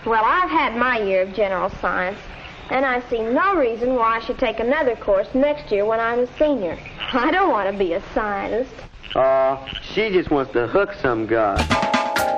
Well, I've had my year of general science, and I see no reason why I should take another course next year when I'm a senior. I don't want to be a scientist. She just wants to hook some guy.